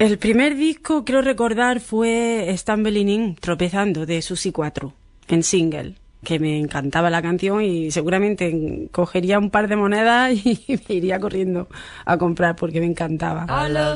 El primer disco, creo recordar, fue Stumbling In, Tropezando, de Susi 4, en single, que me encantaba la canción y seguramente cogería un par de monedas y me iría corriendo a comprar porque me encantaba.